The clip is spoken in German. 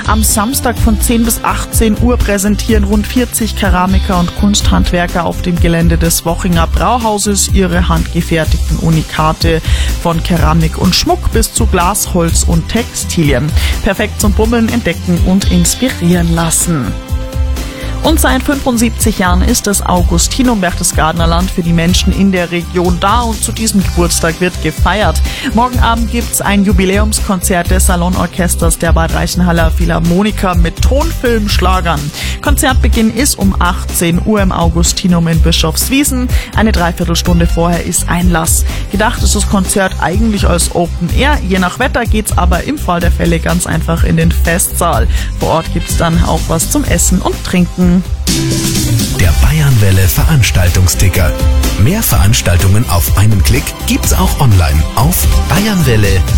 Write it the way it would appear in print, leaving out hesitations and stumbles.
Am Samstag von 10 bis 18 Uhr präsentieren rund 40 Keramiker und Kunsthandwerker auf dem Gelände des Wochinger Brauhauses ihre handgefertigten Unikate von Keramik und Schmuck bis zu Glas, Holz und Textilien. Perfekt zum Bummeln, Entdecken und inspirieren lassen. Und seit 75 Jahren ist das Augustinum Berchtesgadener Land für die Menschen in der Region da und zu diesem Geburtstag wird gefeiert. Morgen Abend gibt's ein Jubiläumskonzert des Salonorchesters der Bad Reichenhaller Philharmoniker mit Tonfilmschlagern. Konzertbeginn ist um 18 Uhr im Augustinum in Bischofswiesen. Eine Dreiviertelstunde vorher ist Einlass. Gedacht ist das Konzert eigentlich als Open Air. Je nach Wetter geht's aber im Fall der Fälle ganz einfach in den Festsaal. Vor Ort gibt's dann auch was zum Essen und Trinken. Der Bayernwelle Veranstaltungsticker. Mehr Veranstaltungen auf einen Klick gibt's auch online auf bayernwelle.at.